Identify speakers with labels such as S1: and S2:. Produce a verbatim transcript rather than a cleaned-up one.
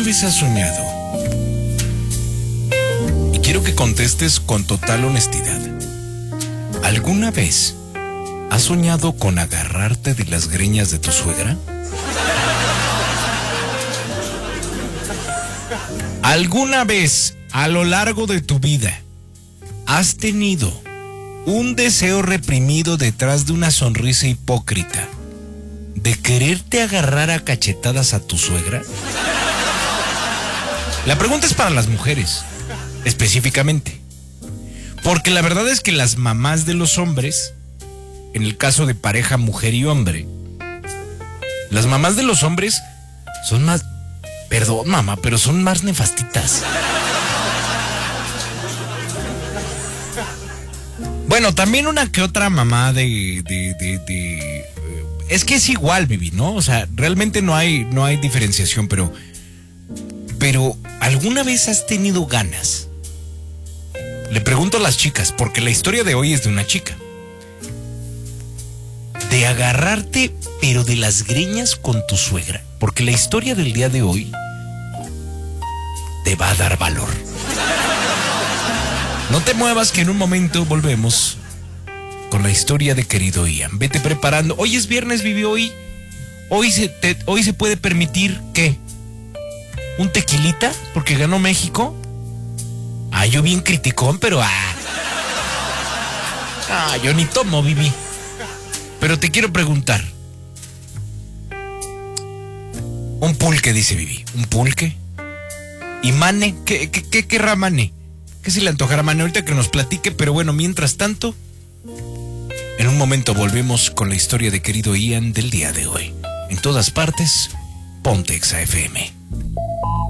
S1: vez has soñado? Y quiero que contestes con total honestidad. ¿Alguna vez has soñado con agarrarte de las greñas de tu suegra? ¿Alguna vez a lo largo de tu vida has tenido un deseo reprimido detrás de una sonrisa hipócrita de quererte agarrar a cachetadas a tu suegra? La pregunta es para las mujeres, específicamente. Porque la verdad es que las mamás de los hombres, en el caso de pareja mujer y hombre, las mamás de los hombres son más... Perdón, mamá, pero son más nefastitas. Bueno, también una que otra mamá de... de, de, de es que es igual, Vivi, ¿no? O sea, realmente no hay, no hay diferenciación, pero... Pero, ¿alguna vez has tenido ganas? Le pregunto a las chicas, porque la historia de hoy es de una chica. De agarrarte, pero de las greñas con tu suegra. Porque la historia del día de hoy te va a dar valor. No te muevas, que en un momento volvemos con la historia de querido Ian. Vete preparando. Hoy es viernes, Vivi, hoy. Hoy se, te, hoy se puede permitir, ¿qué? ¿Un tequilita? Porque ganó México. Ah, yo bien criticón, pero ah. Ah, yo ni tomo, Vivi. Pero te quiero preguntar. Un pulque, dice Vivi. ¿Un pulque? ¿Y Mane? ¿Qué, qué, qué querrá Mane? ¿Qué se le antojará a Mane? Ahorita que nos platique, pero bueno, mientras tanto, en un momento volvemos con la historia de querido Ian del día de hoy. En todas partes, Ponte Exa F M.